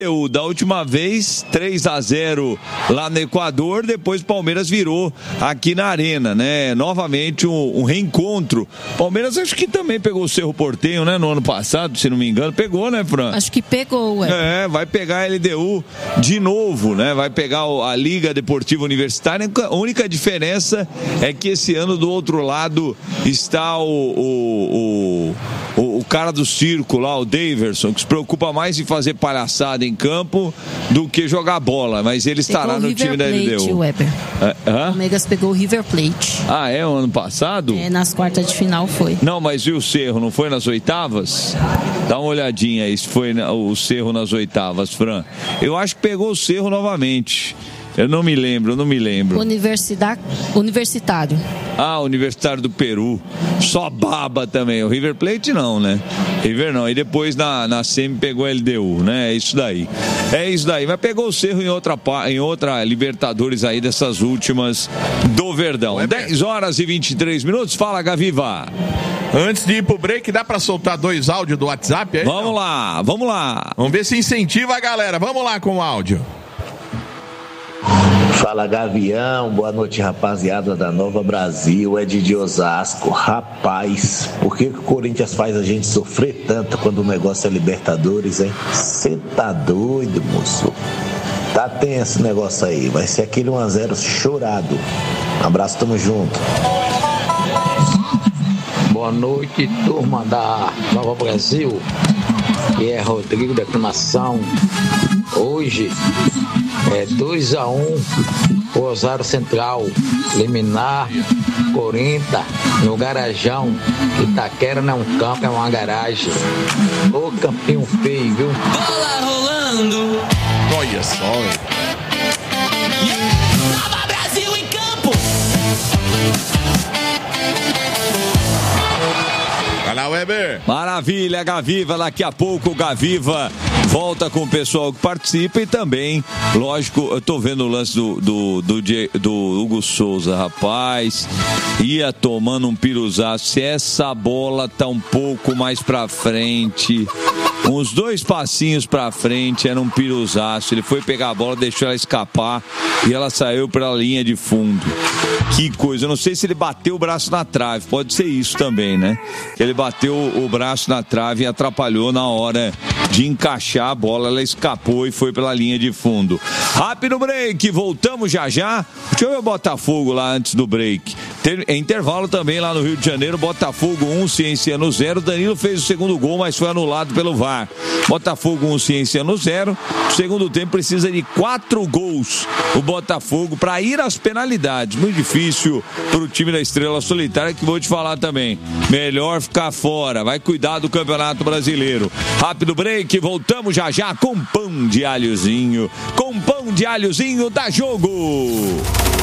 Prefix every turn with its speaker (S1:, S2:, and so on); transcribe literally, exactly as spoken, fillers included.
S1: Da última vez, três a zero lá no Equador, depois o Palmeiras virou aqui na Arena, né? Novamente um, um reencontro. Palmeiras acho que também pegou o Cerro Porteño, né? No ano passado, se não me engano, pegou, né, Fran?
S2: Acho que pegou, ué.
S1: É, vai pegar a L D U de novo, né? Vai pegar a Liga Deportiva Universitária. A única diferença é que esse ano do outro lado está o, o, o, o cara do circo lá, o Daverson, que se preocupa mais em fazer palhaçada em campo do que jogar bola, mas ele estará no time da L D U.
S2: Weber.
S1: É,
S2: o Palmeiras pegou o River Plate.
S1: Ah, é? O ano passado?
S2: É, nas quartas de final foi.
S1: Não, mas e o Cerro? Não foi nas oitavas? Dá uma olhadinha aí se foi o Cerro nas oitavas, Fran. Eu acho que pegou o Cerro novamente. Eu não me lembro, eu não me lembro.
S2: Universidade, universitário.
S1: Ah, Universitário do Peru. Só baba também. O River Plate não, né? River não. E depois na, na semi pegou a L D U, né? É isso daí. É isso daí. Mas pegou o Cerro em outra, em outra Libertadores aí dessas últimas do Verdão. Ué, dez horas e vinte e três minutos. Fala, Gaviva.
S3: Antes de ir pro break, dá pra soltar dois áudios do WhatsApp aí?
S1: Vamos não? lá, vamos lá.
S3: Vamos ver se incentiva a galera. Vamos lá com o áudio.
S4: Fala, Gavião, boa noite, rapaziada da Nova Brasil, é de Osasco. Rapaz, por que, que o Corinthians faz a gente sofrer tanto quando o negócio é Libertadores, hein? Você tá doido, moço? Tá tenso esse negócio aí, vai ser aquele um a zero chorado. Um abraço, tamo junto.
S5: Boa noite, turma da Nova Brasil, que é Rodrigo da Aclamação. Hoje é dois a um Rosário Central, liminar Corinthians no Garajão. Itaquera não é um campo, é uma garagem. Ô campinho feio, viu?
S6: Bola rolando.
S3: Olha só, hein?
S6: Nova Brasil em campo.
S3: Vai lá, Weber.
S1: Maravilha, Gaviva. Daqui a pouco o Gaviva volta com o pessoal que participa e também, lógico, eu tô vendo o lance do, do, do, do Hugo Souza, rapaz, ia tomando um piruzaço. Se essa bola tá um pouco mais pra frente, uns dois passinhos pra frente, era um piruzaço. Ele foi pegar a bola, deixou ela escapar e ela saiu pela linha de fundo. Que coisa, eu não sei se ele bateu o braço na trave, pode ser isso também, né? Ele bateu o braço na trave e atrapalhou na hora de encaixar a bola, ela escapou e foi pela linha de fundo. Rápido break, voltamos já já. Deixa eu ver o Botafogo lá antes do break. Tem intervalo também lá no Rio de Janeiro, Botafogo um, Cienciano zero. Danilo fez o segundo gol, mas foi anulado pelo V A R. Botafogo um, Cienciano zero. Segundo tempo precisa de quatro gols o Botafogo para ir às penalidades. Muito difícil para o time da Estrela Solitária, que vou te falar também. Melhor ficar fora, vai cuidar do Campeonato Brasileiro. Rápido break, voltamos já já com pão de alhozinho. Com pão de alhozinho, dá jogo!